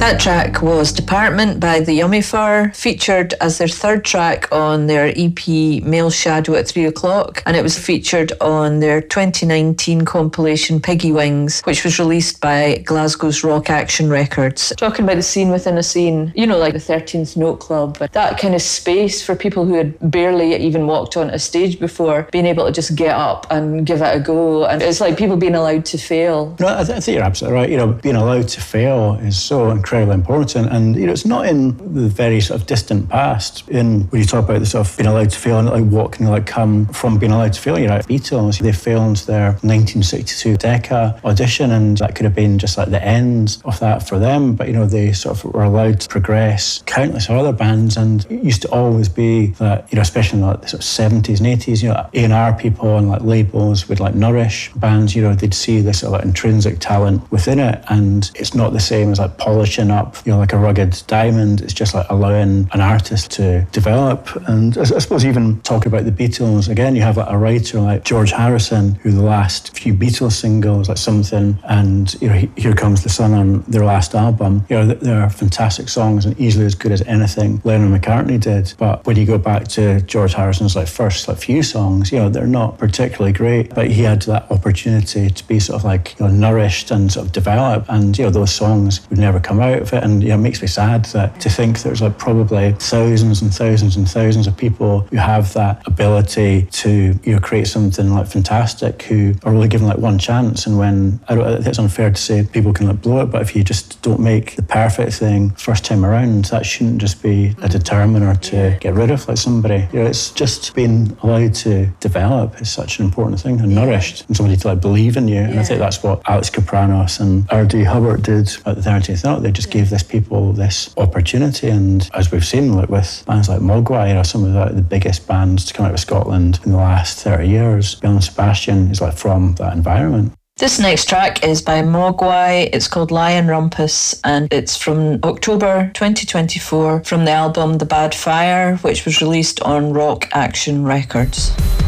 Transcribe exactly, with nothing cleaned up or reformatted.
That track was Department by the Yummy Fur, featured as their third track on their E P Male Shadow at three o'clock, and it was featured on their twenty nineteen compilation Piggy Wings, which was released by Glasgow's Rock Action Records. Talking about the scene within a scene, you know, like the thirteenth Note Club, that kind of space for people who had barely even walked on a stage before, being able to just get up and give it a go, and it's like people being allowed to fail. No, I, th- I think you're absolutely right. You know, being allowed to fail is so incredibly important, and you know, it's not in the very sort of distant past. In when you talk about the sort of being allowed to fail, and like what can like come from being allowed to fail, you know, Beatles, they filmed their nineteen sixty-two Decca audition, and that could have been just like the end of that for them. But you know, they sort of were allowed to progress countless other bands, and it used to always be that, you know, especially in like the sort of seventies and eighties, you know, A and R people and like labels would like nourish bands. You know, they'd see this sort of like intrinsic talent within it, and it's not the same as like polishing up, you know, like a rugged diamond. It's just like allowing an artist to develop. And I suppose even talking about the Beatles, again, you have like a writer like George Harrison, who the last few Beatles singles, like Something and, you know, Here Comes the Sun on their last album, you know, they're fantastic songs and easily as good as anything Lennon and McCartney did. But when you go back to George Harrison's like first like few songs, you know, they're not particularly great, but he had that opportunity to be sort of like, you know, nourished and sort of develop, and you know, those songs would never come out of it. And you know, it makes me sad that to think there's like probably thousands and thousands and thousands of people who have that ability to, you know, create something like fantastic, who are really given like one chance. And when, I don't I think it's unfair to say people can like blow it, but if you just don't make the perfect thing first time around, that shouldn't just be a determiner to get rid of like somebody. You know, it's just being allowed to develop is such an important thing, and nourished, and somebody to like believe in you. Yeah. And I think that's what Alex Kapranos and R D Hubbard did at the thirteenth Note. They just gave this people this opportunity, and as we've seen, like with bands like Mogwai, you know, some of the, the biggest bands to come out of Scotland in the last thirty years, Belle and Sebastian is like from that environment. This next track is by Mogwai. It's called Lion Rumpus, and it's from October twenty twenty-four from the album The Bad Fire, which was released on Rock Action Records.